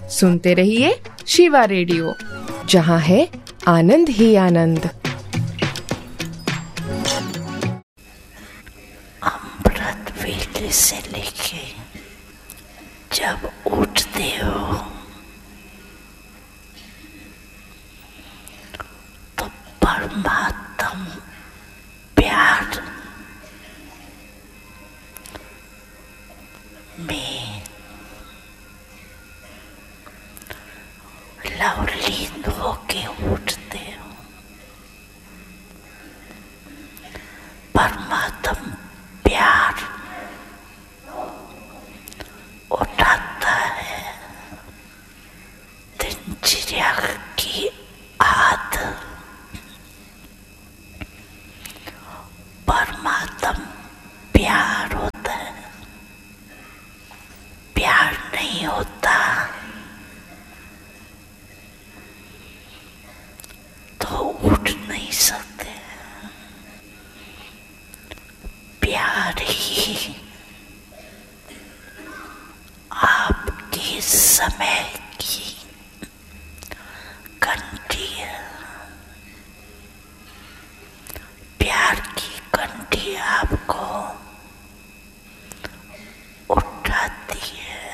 सुनते रहिए शिवा रेडियो, जहाँ है आनंद ही आनंद। अमृत वेले से लेके जब उठते हो तो परमात्म प्यार में लवलीन होके उठते हो। परमात्म प्यार उठाता है दिनचर्या की आदत। परमात्म प्यार होता है, प्यार नहीं होता तो उठ नहीं सकते। प्यार ही आपके समय की घंटी है। प्यार की घंटी आपको उठाती है।